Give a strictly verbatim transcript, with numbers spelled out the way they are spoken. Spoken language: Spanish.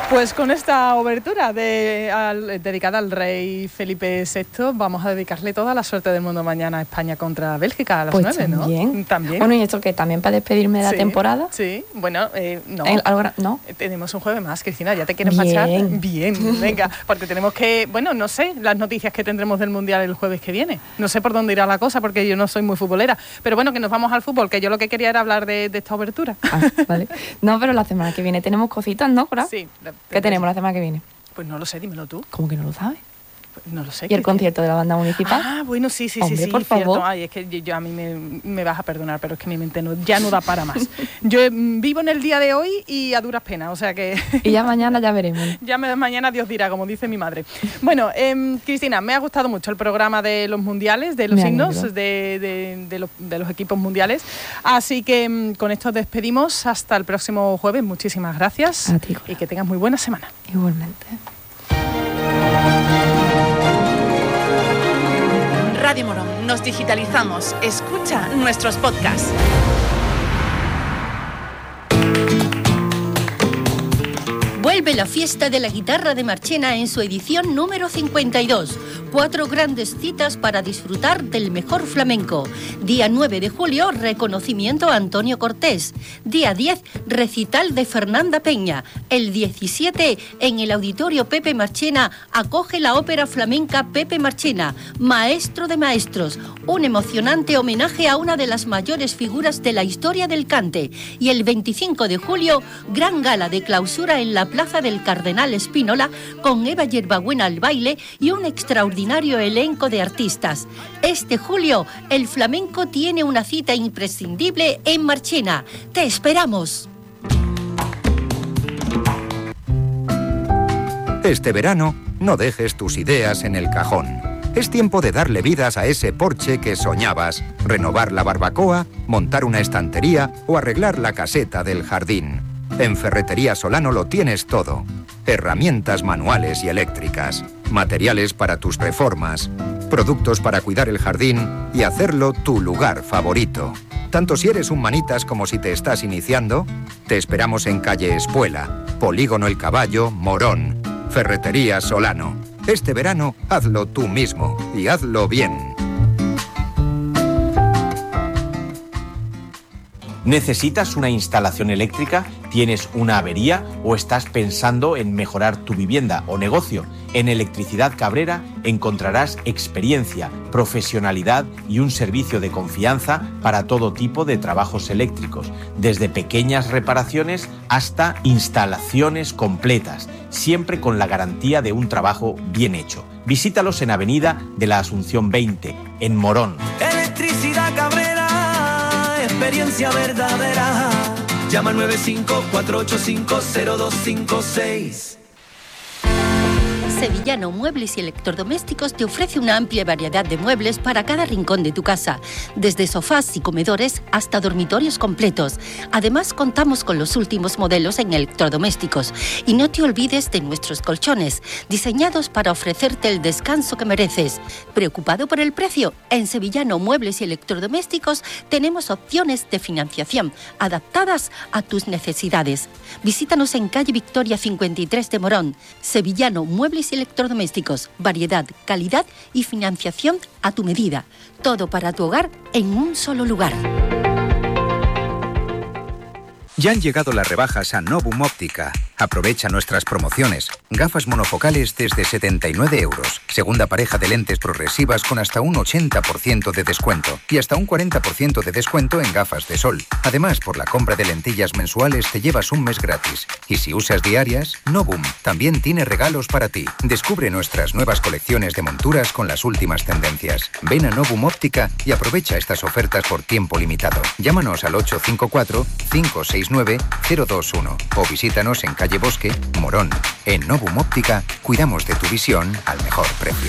Pues con esta obertura de, al, dedicada al rey Felipe sexto, vamos a dedicarle toda la suerte del mundo mañana a España contra Bélgica a las pues nueve, también. ¿no? También. Bueno, ¿y esto qué? ¿También para despedirme de la sí, temporada? Sí, bueno, eh, no. ¿El, algo, ¿No? Tenemos un jueves más, Cristina, ¿ya te quieres Bien. marchar? Bien, venga, porque tenemos que, bueno, no sé, las noticias que tendremos del Mundial el jueves que viene. No sé por dónde irá la cosa, porque yo no soy muy futbolera. Pero bueno, que nos vamos al fútbol, que yo lo que quería era hablar de, de esta obertura. Ah, vale. No, pero la semana que viene tenemos cositas, ¿no, Cora? Sí. ¿Qué tenemos la semana que viene? Pues no lo sé, dímelo tú. ¿Cómo que no lo sabes? Pues no lo sé. ¿Y el concierto de la banda municipal? Ah, bueno, sí, sí, Hombre, sí, sí, por cierto. favor. Ay, es que yo, yo a mí me, me vas a perdonar, pero es que mi mente no, ya no da para más. Yo eh, vivo en el día de hoy y a duras penas, o sea que... Y ya mañana ya veremos. Ya me, mañana Dios dirá, como dice mi madre. Bueno, eh, Cristina, me ha gustado mucho el programa de los mundiales, de los Me himnos, alegro. de, de, de, los, de los equipos mundiales. Así que mm, con esto despedimos hasta el próximo jueves. Muchísimas gracias. A ti, Cora. Y que tengas muy buena semana. Igualmente. Radio Morón, nos digitalizamos. Escucha nuestros podcasts. Vuelve la fiesta de la guitarra de Marchena en su edición número cincuenta y dos. Cuatro grandes citas para disfrutar del mejor flamenco. Día nueve de julio, reconocimiento a Antonio Cortés. Día diez, recital de Fernanda Peña. El diecisiete, en el Auditorio Pepe Marchena, acoge la ópera flamenca Pepe Marchena, maestro de maestros. Un emocionante homenaje a una de las mayores figuras de la historia del cante. Y el veinticinco de julio, gran gala de clausura en la Plaza del Cardenal Espínola, con Eva Yerbabuena al baile y un extraordinario elenco de artistas. Este julio, el flamenco tiene una cita imprescindible en Marchena. ¡Te esperamos! Este verano, no dejes tus ideas en el cajón. Es tiempo de darle vidas a ese porche que soñabas, renovar la barbacoa, montar una estantería o arreglar la caseta del jardín. En Ferretería Solano lo tienes todo. Herramientas manuales y eléctricas, materiales para tus reformas, productos para cuidar el jardín y hacerlo tu lugar favorito. Tanto si eres un manitas como si te estás iniciando, te esperamos en calle Espuela, Polígono El Caballo, Morón. Ferretería Solano. Este verano, hazlo tú mismo y hazlo bien. ¿Necesitas una instalación eléctrica? ¿Tienes una avería o estás pensando en mejorar tu vivienda o negocio? En Electricidad Cabrera encontrarás experiencia, profesionalidad y un servicio de confianza para todo tipo de trabajos eléctricos, desde pequeñas reparaciones hasta instalaciones completas, siempre con la garantía de un trabajo bien hecho. Visítalos en Avenida de la Asunción veinte, en Morón. Electricidad Cabrera, experiencia verdadera. Llama al nueve cinco cuatro ocho cinco cero dos cinco seis. Sevillano Muebles y Electrodomésticos te ofrece una amplia variedad de muebles para cada rincón de tu casa, desde sofás y comedores hasta dormitorios completos. Además, contamos con los últimos modelos en electrodomésticos. Y no te olvides de nuestros colchones, diseñados para ofrecerte el descanso que mereces. ¿Preocupado por el precio? En Sevillano Muebles y Electrodomésticos tenemos opciones de financiación adaptadas a tus necesidades. Visítanos en calle Victoria cincuenta y tres de Morón. Sevillano Muebles y Electrodomésticos, variedad, calidad y financiación a tu medida. Todo para tu hogar en un solo lugar. Ya han llegado las rebajas a Novum Óptica. Aprovecha nuestras promociones. Gafas monofocales desde setenta y nueve euros. Segunda pareja de lentes progresivas con hasta un ochenta por ciento de descuento. Y hasta un cuarenta por ciento de descuento en gafas de sol. Además, por la compra de lentillas mensuales te llevas un mes gratis. Y si usas diarias, Novum también tiene regalos para ti. Descubre nuestras nuevas colecciones de monturas con las últimas tendencias. Ven a Novum Óptica y aprovecha estas ofertas por tiempo limitado. Llámanos al ocho cinco cuatro cinco seis nueve cero dos uno o visítanos en calle Bosque, Morón. En Novum Óptica cuidamos de tu visión al mejor precio.